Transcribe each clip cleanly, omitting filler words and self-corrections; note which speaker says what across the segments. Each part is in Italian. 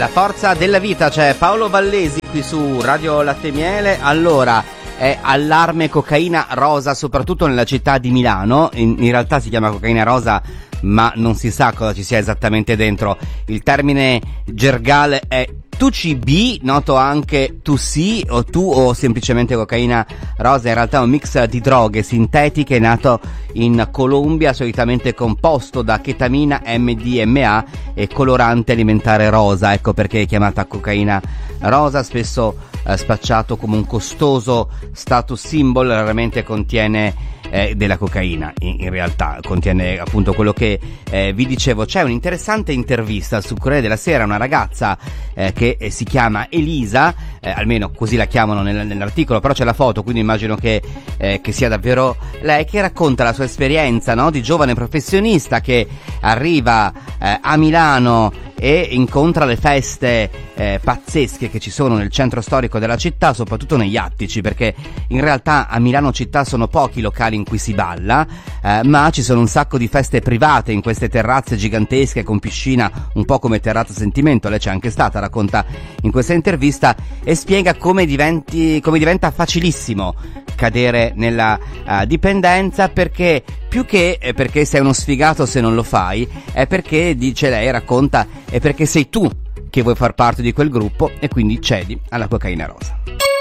Speaker 1: La forza della vita, c'è Paolo Vallesi qui su Radio Latte Miele. Allora, è allarme cocaina rosa soprattutto nella città di Milano. In realtà si chiama cocaina rosa, ma non si sa cosa ci sia esattamente dentro. Il termine gergale è 2CB, noto anche 2C o 2 o semplicemente cocaina rosa. In realtà è un mix di droghe sintetiche nato in Colombia, solitamente composto da chetamina, MDMA e colorante alimentare rosa. Ecco perché è chiamata cocaina rosa, spesso spacciato come un costoso status symbol. Raramente contiene della cocaina, in realtà contiene appunto quello che vi dicevo. C'è un'interessante intervista sul Corriere della Sera, una ragazza che si chiama Elisa, almeno così la chiamano nell'articolo, però c'è la foto, quindi immagino che sia davvero lei, che racconta la sua esperienza, no, di giovane professionista che arriva a Milano e incontra le feste pazzesche che ci sono nel centro storico della città, soprattutto negli attici, perché in realtà a Milano città sono pochi i locali in cui si balla, ma ci sono un sacco di feste private in queste terrazze gigantesche con piscina, un po' come Terrazza Sentimento. Lei c'è anche stata, racconta in questa intervista e spiega come diventa facilissimo cadere nella dipendenza, perché più che perché sei uno sfigato se non lo fai, è perché, dice lei, racconta, è perché sei tu che vuoi far parte di quel gruppo e quindi cedi alla cocaina rosa.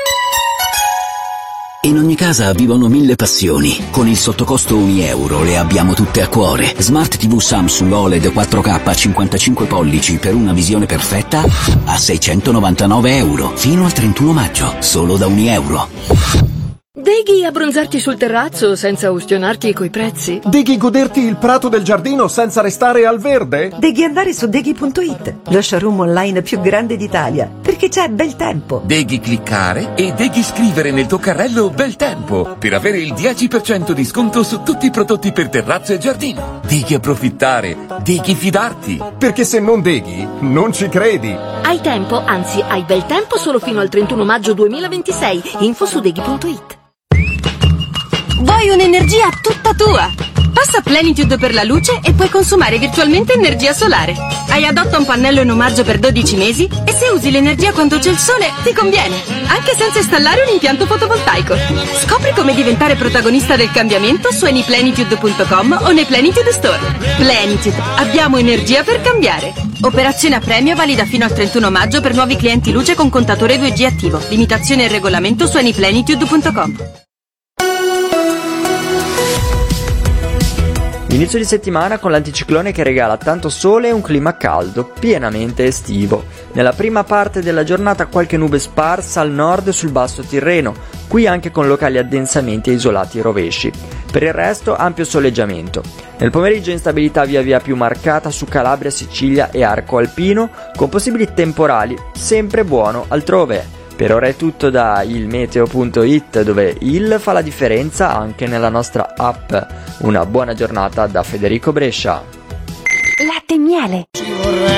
Speaker 2: In ogni casa vivono 1000 passioni. Con il sottocosto €1 le abbiamo tutte a cuore. Smart TV Samsung OLED 4K 55 pollici per una visione perfetta a €699. Fino al 31 maggio, solo da €1.
Speaker 3: Deghi abbronzarti sul terrazzo senza ustionarti coi prezzi?
Speaker 4: Deghi goderti il prato del giardino senza restare al verde?
Speaker 5: Deghi andare su Deghi.it, lo showroom online più grande d'Italia, perché c'è bel tempo.
Speaker 6: Deghi cliccare e Deghi scrivere nel tuo carrello bel tempo per avere il 10% di sconto su tutti i prodotti per terrazzo e giardino. Deghi approfittare, Deghi fidarti.
Speaker 4: Perché se non Deghi, non ci credi.
Speaker 3: Hai tempo, anzi hai bel tempo solo fino al 31 maggio 2026. Info su Deghi.it.
Speaker 7: Vuoi un'energia tutta tua? Passa a Plenitude per la luce e puoi consumare virtualmente energia solare. Hai Adotta un pannello in omaggio per 12 mesi e se usi l'energia quando c'è il sole ti conviene, anche senza installare un impianto fotovoltaico. Scopri come diventare protagonista del cambiamento su anyplenitude.com o nei Plenitude Store. Plenitude, abbiamo energia per cambiare. Operazione a premio valida fino al 31 maggio per nuovi clienti luce con contatore 2G attivo. Limitazione e regolamento su anyplenitude.com.
Speaker 8: Inizio di settimana con l'anticiclone che regala tanto sole e un clima caldo, pienamente estivo. Nella prima parte della giornata qualche nube sparsa al nord e sul basso Tirreno, qui anche con locali addensamenti e isolati rovesci. Per il resto ampio soleggiamento. Nel pomeriggio instabilità via via più marcata su Calabria, Sicilia e arco alpino, con possibili temporali, sempre buono altrove. Per ora è tutto da ilmeteo.it, dove il fa la differenza anche nella nostra app. Una buona giornata da Federico Brescia.
Speaker 5: Latte Miele.